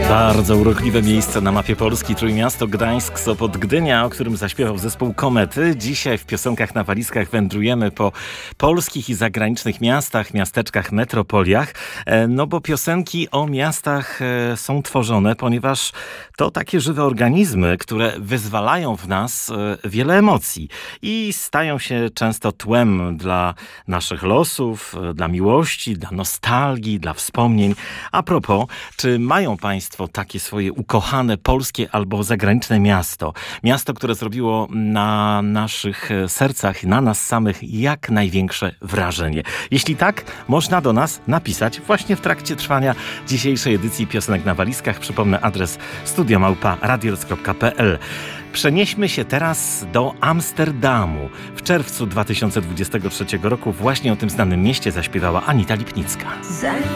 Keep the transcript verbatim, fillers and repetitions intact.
Bardzo urokliwe miejsce na mapie Polski, Trójmiasto, Gdańsk, Sopot, Gdynia, o którym zaśpiewał zespół Komety. Dzisiaj w Piosenkach na walizkach wędrujemy po polskich i zagranicznych miastach, miasteczkach, metropoliach. No bo piosenki o miastach są tworzone, ponieważ to takie żywe organizmy, które wyzwalają w nas wiele emocji i stają się często tłem dla naszych losów, dla miłości, dla nostalgii, dla wspomnień. A propos, czy mają Państwo takie swoje ukochane polskie albo zagraniczne miasto? Miasto, które zrobiło na naszych sercach, na nas samych jak największe wrażenie. Jeśli tak, można do nas napisać właśnie w trakcie trwania dzisiejszej edycji Piosenek na walizkach. Przypomnę adres studio małpa radios kropka pe el. Przenieśmy się teraz do Amsterdamu. W czerwcu dwa tysiące dwudziestego trzeciego roku właśnie o tym znanym mieście zaśpiewała Anita Lipnicka.